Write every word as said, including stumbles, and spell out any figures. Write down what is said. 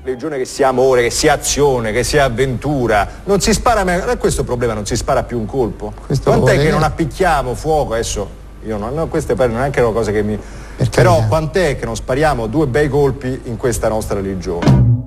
Legione che sia amore, che sia azione, che sia avventura, non si spara mai, a questo problema non si spara più un colpo. Questo quant'è che non appicchiamo fuoco adesso? Io non, no, queste poi non è anche una cosa che mi... Però quant'è che non spariamo due bei colpi in questa nostra religione?